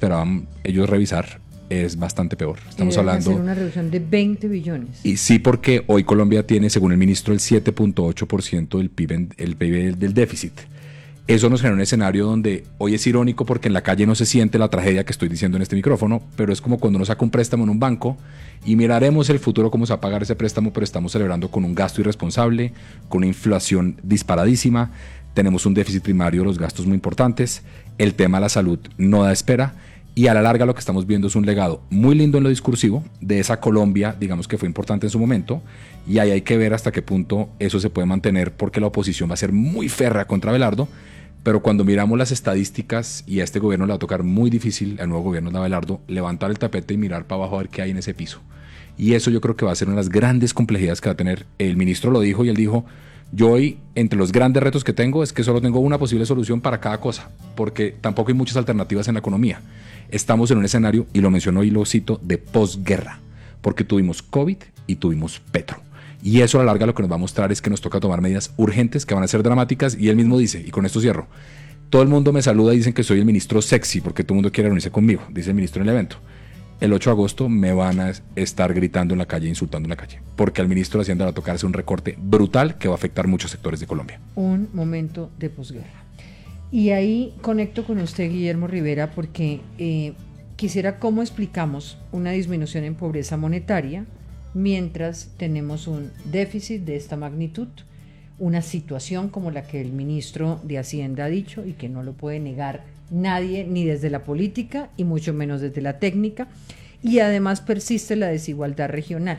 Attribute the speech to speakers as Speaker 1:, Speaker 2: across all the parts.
Speaker 1: esperaban ellos revisar es bastante peor. Estamos hablando
Speaker 2: de una reducción de 20 billones.
Speaker 1: Y sí, porque hoy Colombia tiene, según el ministro, el 7.8% del PIB, el PIB del déficit. Eso nos genera un escenario donde hoy es irónico porque en la calle no se siente la tragedia que estoy diciendo en este micrófono, pero es como cuando uno saca un préstamo en un banco y miraremos el futuro cómo se va a pagar ese préstamo, pero estamos celebrando con un gasto irresponsable, con una inflación disparadísima, tenemos un déficit primario de los gastos muy importantes, el tema de la salud no da espera. Y a la larga lo que estamos viendo es un legado muy lindo en lo discursivo de esa Colombia, digamos que fue importante en su momento, y ahí hay que ver hasta qué punto eso se puede mantener porque la oposición va a ser muy férrea contra Abelardo, pero cuando miramos las estadísticas y a este gobierno le va a tocar muy difícil, al nuevo gobierno de Abelardo, levantar el tapete y mirar para abajo a ver qué hay en ese piso. Y eso yo creo que va a ser una de las grandes complejidades que va a tener. El ministro lo dijo y él dijo, yo hoy, entre los grandes retos que tengo, es que solo tengo una posible solución para cada cosa, porque tampoco hay muchas alternativas en la economía. Estamos en un escenario, y lo mencionó y lo cito, de posguerra, porque tuvimos COVID y tuvimos Petro. Y eso a la larga lo que nos va a mostrar es que nos toca tomar medidas urgentes que van a ser dramáticas, y él mismo dice, y con esto cierro, todo el mundo me saluda y dicen que soy el ministro sexy, porque todo el mundo quiere reunirse conmigo, dice el ministro en el evento. El 8 de agosto me van a estar gritando en la calle, insultando en la calle, porque al ministro de Hacienda le va a tocarse un recorte brutal que va a afectar muchos sectores de Colombia.
Speaker 2: Un momento de posguerra. Y ahí conecto con usted, Guillermo Rivera, porque quisiera cómo explicamos una disminución en pobreza monetaria mientras tenemos un déficit de esta magnitud, una situación como la que el ministro de Hacienda ha dicho y que no lo puede negar nadie, ni desde la política y mucho menos desde la técnica, y además persiste la desigualdad regional.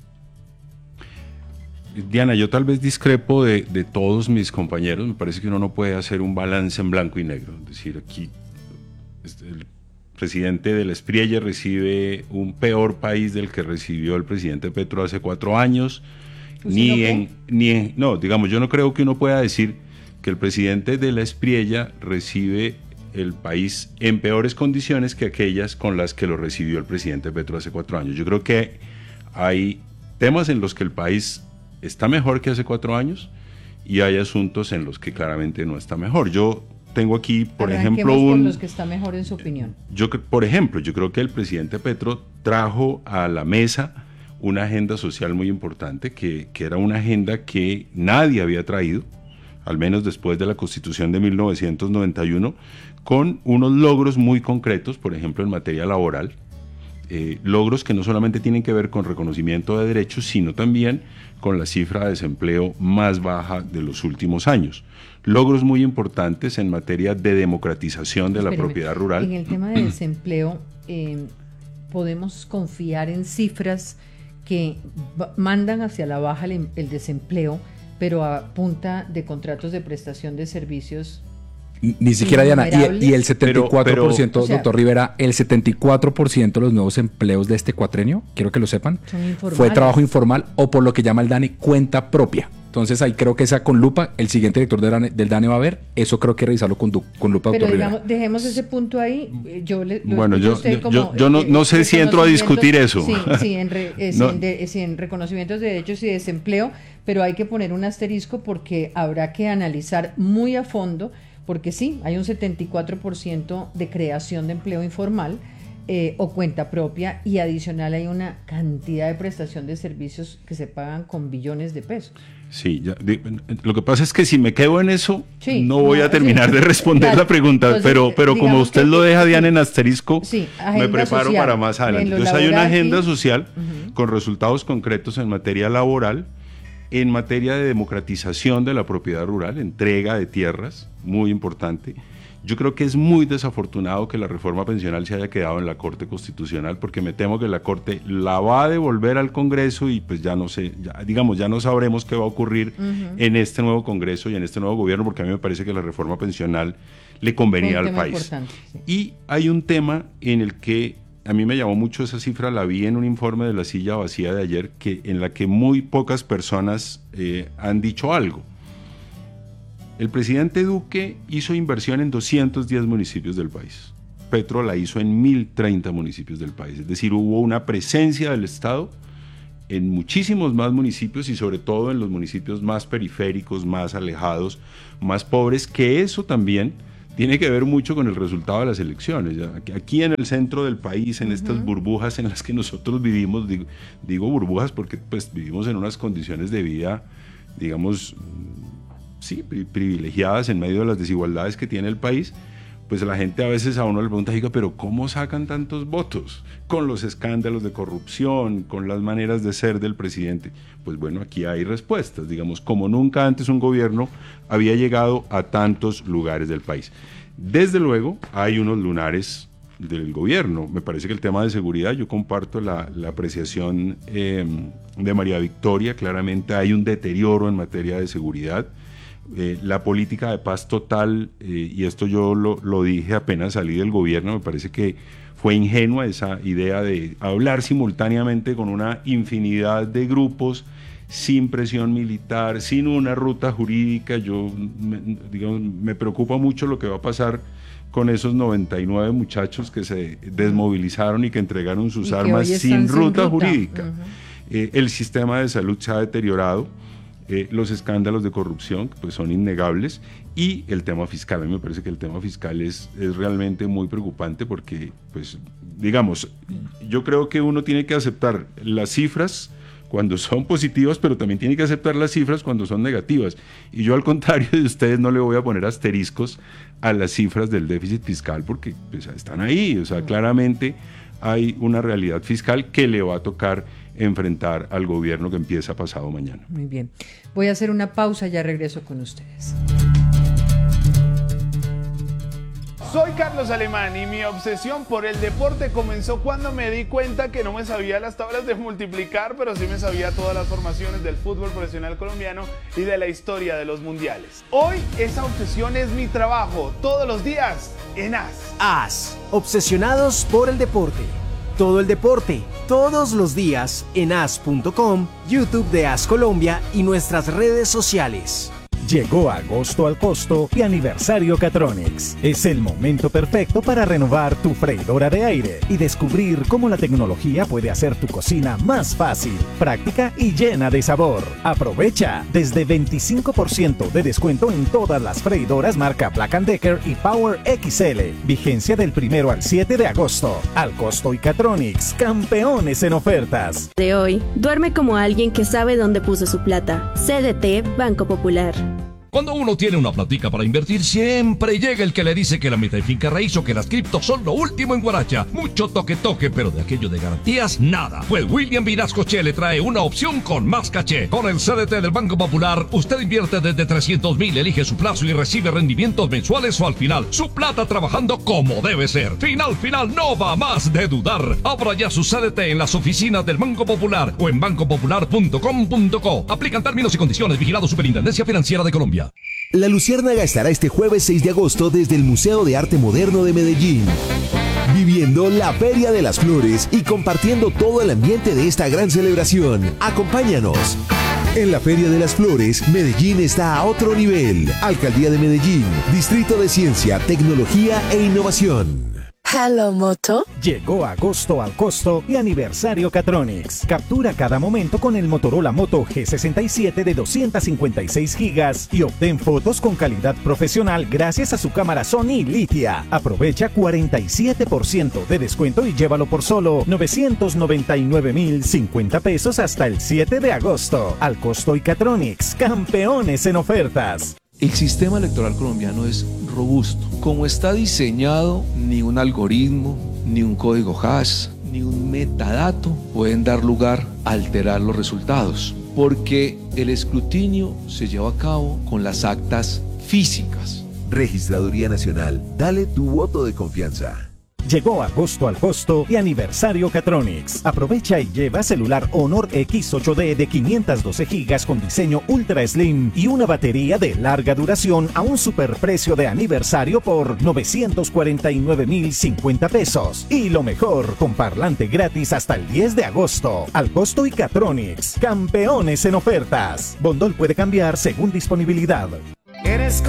Speaker 3: Diana, yo tal vez discrepo de todos mis compañeros. Me parece que uno no puede hacer un balance en blanco y negro. Es decir, aquí el presidente de la Espriella recibe un peor país del que recibió el presidente Petro hace 4 años. No, digamos, yo no creo que uno pueda decir que el presidente de la Espriella recibe el país en peores condiciones que aquellas con las que lo recibió el presidente Petro hace 4 años. Yo creo que hay temas en los que el país está mejor que hace 4 años y hay asuntos en los que claramente no está mejor. Yo tengo aquí, por ejemplo,
Speaker 2: por los que está mejor en su opinión.
Speaker 3: Por ejemplo, yo creo que el presidente Petro trajo a la mesa una agenda social muy importante, que era una agenda que nadie había traído, al menos después de la Constitución de 1991, con unos logros muy concretos, por ejemplo, en materia laboral, logros que no solamente tienen que ver con reconocimiento de derechos, sino también con la cifra de desempleo más baja de los últimos años. Logros muy importantes en materia de democratización de la propiedad rural.
Speaker 2: En el tema de desempleo, ¿podemos confiar en cifras que mandan hacia la baja el desempleo, pero a punta de contratos de prestación de servicios?
Speaker 1: Ni siquiera, Diana, y el 74%, doctor Rivera, el 74% de los nuevos empleos de este cuatrenio, quiero que lo sepan, fue trabajo informal o por lo que llama el DANE cuenta propia. Entonces ahí creo que esa con lupa, el siguiente director del DANE va a ver, eso creo que revisarlo con lupa,
Speaker 2: pero
Speaker 1: doctor
Speaker 2: digamos,
Speaker 1: Rivera.
Speaker 2: Dejemos ese punto ahí. Yo
Speaker 3: no sé si entro a discutir eso.
Speaker 2: Sí, en reconocimientos de derechos y desempleo, pero hay que poner un asterisco porque habrá que analizar muy a fondo, porque sí, hay un 74% de creación de empleo informal o cuenta propia, y adicional hay una cantidad de prestación de servicios que se pagan con billones de pesos.
Speaker 3: Sí, lo que pasa es que si me quedo en eso, no voy a terminar de responder la pregunta, entonces, pero como usted lo deja, Diana, en asterisco, me preparo social, para más adelante. Entonces hay una agenda social con resultados concretos en materia laboral, en materia de democratización de la propiedad rural, entrega de tierras, muy importante. Yo creo que es muy desafortunado que la reforma pensional se haya quedado en la Corte Constitucional, porque me temo que la Corte la va a devolver al Congreso y pues ya no sé, ya no sabremos qué va a ocurrir en este nuevo Congreso y en este nuevo gobierno, porque a mí me parece que la reforma pensional le convenía al país. Sí. Y hay un tema en el que a mí me llamó mucho esa cifra, la vi en un informe de La Silla Vacía de ayer, en la que muy pocas personas han dicho algo. El presidente Duque hizo inversión en 210 municipios del país. Petro la hizo en 1030 municipios del país. Es decir, hubo una presencia del Estado en muchísimos más municipios y sobre todo en los municipios más periféricos, más alejados, más pobres, que eso también tiene que ver mucho con el resultado de las elecciones. Aquí en el centro del país, en estas burbujas en las que nosotros vivimos, digo burbujas porque pues vivimos en unas condiciones de vida, digamos, sí, privilegiadas en medio de las desigualdades que tiene el país, pues la gente a veces a uno le pregunta, diga, pero ¿cómo sacan tantos votos? Con los escándalos de corrupción, con las maneras de ser del presidente. Pues bueno, aquí hay respuestas, digamos, como nunca antes un gobierno había llegado a tantos lugares del país. Desde luego, hay unos lunares del gobierno. Me parece que el tema de seguridad, yo comparto la apreciación de María Victoria, claramente hay un deterioro en materia de seguridad. La política de paz total, y esto yo lo dije apenas salí del gobierno, me parece que fue ingenua esa idea de hablar simultáneamente con una infinidad de grupos, sin presión militar, sin una ruta jurídica. Me preocupa mucho lo que va a pasar con esos 99 muchachos que se desmovilizaron y que entregaron sus armas sin ruta jurídica. El sistema de salud se ha deteriorado. Los escándalos de corrupción pues son innegables, y el tema fiscal. A mí me parece que el tema fiscal es realmente muy preocupante porque, pues, digamos, yo creo que uno tiene que aceptar las cifras cuando son positivas, pero también tiene que aceptar las cifras cuando son negativas. Y yo, al contrario de ustedes, no le voy a poner asteriscos a las cifras del déficit fiscal porque pues, están ahí. O sea, claramente hay una realidad fiscal que le va a tocar enfrentar al gobierno que empieza pasado mañana.
Speaker 2: Muy bien. Voy a hacer una pausa y ya regreso con ustedes.
Speaker 4: Soy Carlos Alemán y mi obsesión por el deporte comenzó cuando me di cuenta que no me sabía las tablas de multiplicar, pero sí me sabía todas las formaciones del fútbol profesional colombiano y de la historia de los mundiales. Hoy esa obsesión es mi trabajo, todos los días en AS.
Speaker 5: AS, obsesionados por el deporte. Todo el deporte, todos los días en as.com, YouTube de AS Colombia y nuestras redes sociales.
Speaker 6: Llegó agosto al costo y aniversario Catronics. Es el momento perfecto para renovar tu freidora de aire y descubrir cómo la tecnología puede hacer tu cocina más fácil, práctica y llena de sabor. Aprovecha desde 25% de descuento en todas las freidoras marca Black & Decker y Power XL. Vigencia del 1 al 7 de agosto. Al costo y Catronics, campeones en ofertas.
Speaker 7: De hoy, duerme como alguien que sabe dónde puso su plata. CDT Banco Popular.
Speaker 8: Cuando uno tiene una platica para invertir, siempre llega el que le dice que la meta de finca raíz o que las criptos son lo último en Guaracha. Mucho toque, pero de aquello de garantías, nada. Pues William Vinasco Che le trae una opción con más caché. Con el CDT del Banco Popular, usted invierte desde 300,000, elige su plazo y recibe rendimientos mensuales o al final. Su plata trabajando como debe ser. Final, no va más de dudar. Abra ya su CDT en las oficinas del Banco Popular o en bancopopular.com.co. Aplican términos y condiciones. Vigilado Superintendencia Financiera de Colombia.
Speaker 9: La Luciérnaga estará este jueves 6 de agosto desde el Museo de Arte Moderno de Medellín, viviendo la Feria de las Flores y compartiendo todo el ambiente de esta gran celebración. Acompáñanos. En la Feria de las Flores, Medellín está a otro nivel. Alcaldía de Medellín, Distrito de Ciencia, Tecnología e Innovación.
Speaker 10: Hello Moto.
Speaker 6: Llegó agosto al costo y aniversario Catronics. Captura cada momento con el Motorola Moto G67 de 256 GB y obtén fotos con calidad profesional gracias a su cámara Sony Litia. Aprovecha 47% de descuento y llévalo por solo 999,050 pesos hasta el 7 de agosto. Al costo y Catronics, campeones en ofertas.
Speaker 11: El sistema electoral colombiano es robusto. Como está diseñado, ni un algoritmo, ni un código hash, ni un metadato pueden dar lugar a alterar los resultados, porque el escrutinio se lleva a cabo con las actas físicas.
Speaker 9: Registraduría Nacional, dale tu voto de confianza.
Speaker 6: Llegó agosto al costo y aniversario Catronics. Aprovecha y lleva celular Honor X8D de 512 GB con diseño Ultra Slim y una batería de larga duración a un superprecio de aniversario por 949,050 pesos. Y lo mejor, con parlante gratis hasta el 10 de agosto. Al costo y Catronics, campeones en ofertas. Bondol puede cambiar según disponibilidad.